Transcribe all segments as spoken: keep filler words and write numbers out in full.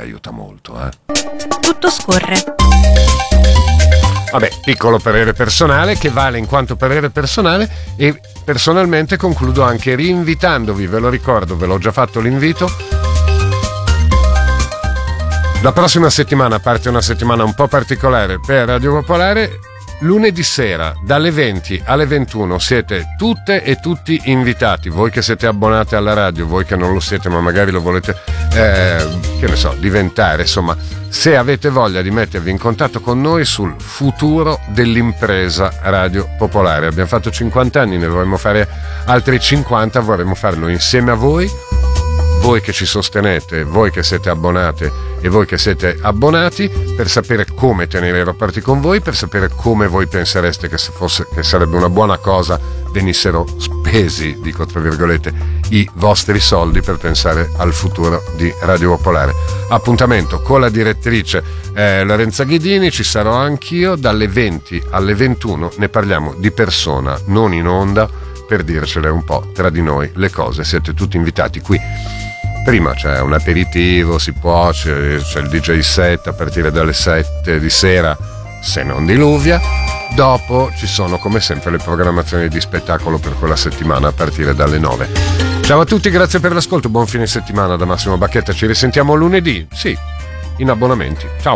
aiuta molto, eh. Tutto scorre. Vabbè, piccolo parere personale che vale in quanto parere personale, e personalmente concludo anche rinvitandovi, ve lo ricordo, ve l'ho già fatto l'invito. La prossima settimana parte una settimana un po' particolare per Radio Popolare. Lunedì sera dalle venti alle ventuno siete tutte e tutti invitati, voi che siete abbonati alla radio, voi che non lo siete ma magari lo volete eh, che ne so, diventare, insomma, se avete voglia di mettervi in contatto con noi sul futuro dell'impresa Radio Popolare. Abbiamo fatto cinquanta anni, ne dovremmo fare altri cinquanta, vorremmo farlo insieme a voi, voi che ci sostenete, voi che siete abbonate e voi che siete abbonati, per sapere come tenere i rapporti con voi, per sapere come voi pensereste che, se fosse, che sarebbe una buona cosa venissero spesi, dico tra virgolette, i vostri soldi per pensare al futuro di Radio Popolare. Appuntamento con la direttrice eh, Lorenza Ghidini, ci sarò anch'io dalle venti alle ventuno, ne parliamo di persona, non in onda, per dircele un po' tra di noi le cose. Siete tutti invitati qui. Prima c'è un aperitivo, si può, c'è, c'è il D J set a partire dalle sette di sera, se non diluvia. Dopo ci sono come sempre le programmazioni di spettacolo per quella settimana a partire dalle nove. Ciao a tutti, grazie per l'ascolto, buon fine settimana da Massimo Bacchetta, ci risentiamo lunedì, sì, in abbonamenti. Ciao.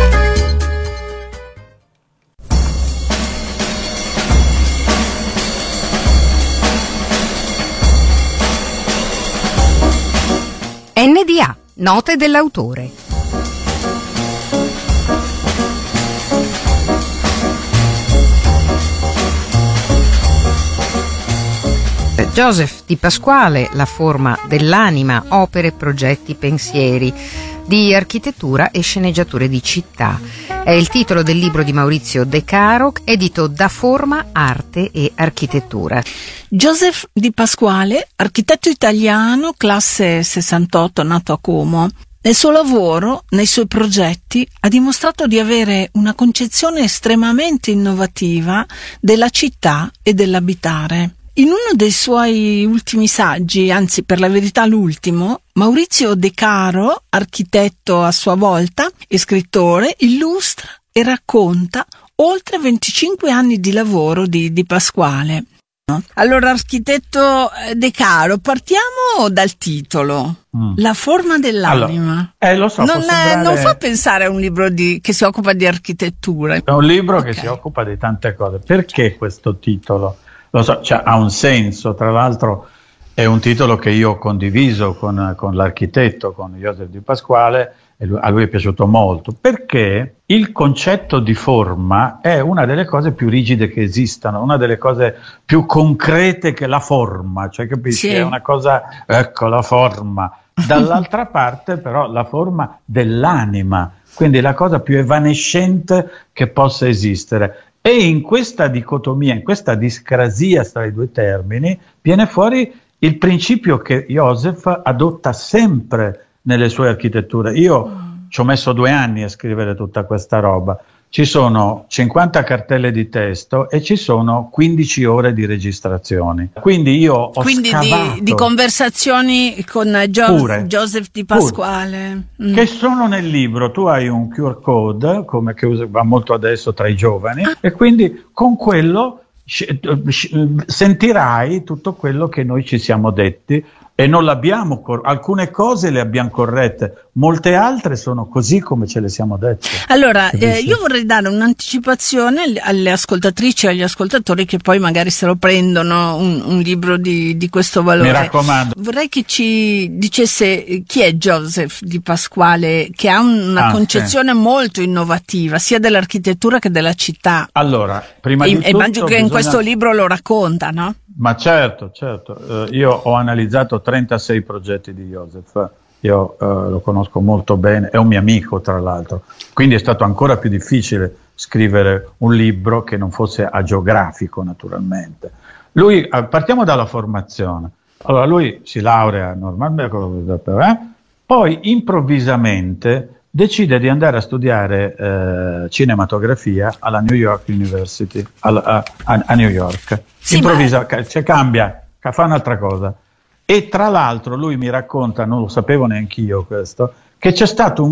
N D A, note dell'autore. Joseph Di Pasquale, La forma dell'anima, opere, progetti, pensieri, di architettura e sceneggiature di città. È il titolo del libro di Maurizio De Caro, edito da Forma, Arte e Architettura. Joseph Di Pasquale, architetto italiano, classe sessantotto, nato a Como. Nel suo lavoro, nei suoi progetti, ha dimostrato di avere una concezione estremamente innovativa della città e dell'abitare. In uno dei suoi ultimi saggi, anzi per la verità l'ultimo, Maurizio De Caro, architetto a sua volta e scrittore, illustra e racconta oltre venticinque anni di lavoro di Di Pasquale. Allora, architetto De Caro, partiamo dal titolo. Mm. La forma dell'anima. Allora, eh, lo so, non, sembrare... non fa pensare a un libro di, che si occupa di architettura. È un libro okay. che si occupa di tante cose. Perché questo titolo? Lo so, cioè, ha un senso, tra l'altro è un titolo che io ho condiviso con, con l'architetto, con Joseph Di Pasquale, e lui, a lui è piaciuto molto, perché il concetto di forma è una delle cose più rigide che esistano, una delle cose più concrete che la forma, cioè capisci? Sì. È una cosa, ecco la forma. Dall'altra parte però la forma dell'anima, quindi la cosa più evanescente che possa esistere. E in questa dicotomia, in questa discrasia tra i due termini, viene fuori il principio che Joseph adotta sempre nelle sue architetture. Io mm. ci ho messo due anni a scrivere tutta questa roba. Ci sono cinquanta cartelle di testo e ci sono quindici ore di registrazioni. Quindi io ho Quindi scavato... di, di conversazioni con Gio- Pure. Joseph Di Pasquale. Mm. Che sono nel libro. Tu hai un Q R code, come che usa, va molto adesso tra i giovani, ah. e quindi con quello sentirai tutto quello che noi ci siamo detti. E non l'abbiamo, cor- alcune cose le abbiamo corrette, molte altre sono così come ce le siamo dette. Allora, eh, io vorrei dare un'anticipazione alle ascoltatrici e agli ascoltatori che poi magari se lo prendono un, un libro di, di questo valore. Mi raccomando. Vorrei che ci dicesse chi è Joseph Di Pasquale, che ha una ah, concezione sì. molto innovativa, sia dell'architettura che della città. Allora, prima e, di tutto... E immagino che bisogna... in questo libro lo racconta, no? Ma certo, certo. Uh, io ho analizzato trentasei progetti di Joseph, io uh, lo conosco molto bene, è un mio amico tra l'altro, quindi è stato ancora più difficile scrivere un libro che non fosse agiografico naturalmente. Lui, uh, partiamo dalla formazione. Allora lui si laurea normalmente, eh? Poi improvvisamente decide di andare a studiare eh, cinematografia alla New York University, al, a, a New York. Sì, Improvvisa, ma... cioè cambia, fa un'altra cosa. E tra l'altro lui mi racconta, non lo sapevo neanche io questo, che c'è stato un